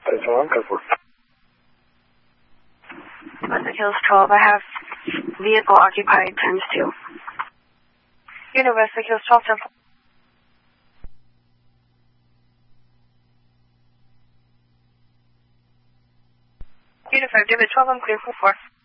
Buzzard Hills 12, I have vehicle occupied times 2. University Hills 12, 10. Unit 5, David 12, I'm clear for 4.